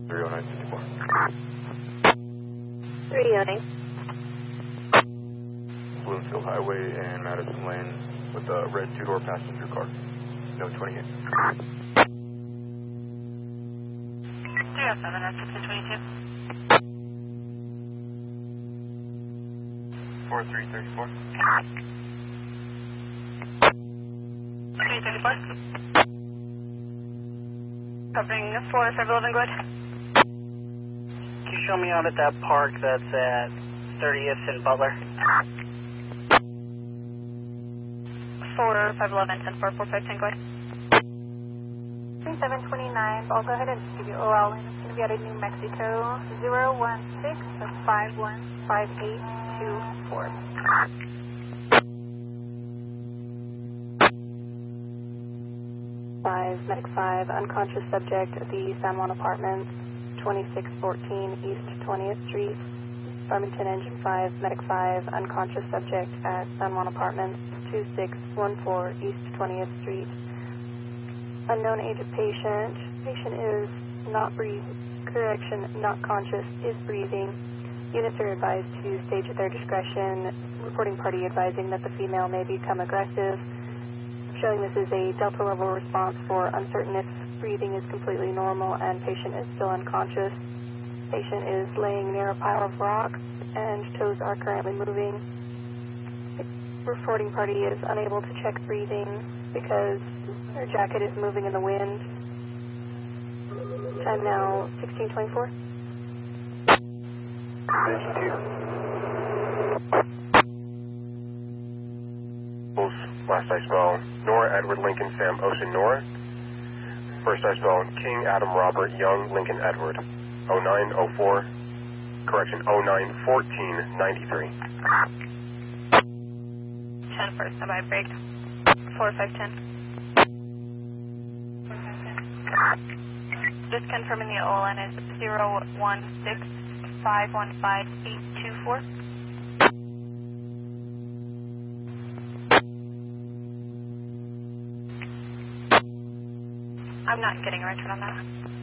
30954. 309. Bloomfield Highway and Madison Lane with a red two-door passenger car. No 28. 307, that's 622. 4334. 334. Covering 4511, go ahead. Can you show me out at that park that's at 30th and Butler? 4511, 104451, go ahead. 3729, I'll go ahead and give you OL. It's going to be out of New Mexico, 016-515824. Medic 5, unconscious subject at the San Juan Apartments, 2614 East 20th Street. Farmington Engine 5, Medic 5, unconscious subject at San Juan Apartments, 2614 East 20th Street. Unknown age of patient. Patient is not not conscious, is breathing. Units are advised to stage at their discretion. Reporting party advising that the female may become aggressive. Showing this is a Delta level response for uncertain if breathing is completely normal and patient is still unconscious. Patient is laying near a pile of rocks and toes are currently moving. Reporting party is unable to check breathing because her jacket is moving in the wind. Time now 1624. Last I spell Nora Edward Lincoln Sam Ocean Nora. First I spell King Adam Robert Young Lincoln Edward 0904 correction 091493. 10 first, standby break. 4510. Just confirming the OLN is 016515824. I'm not getting a return on that.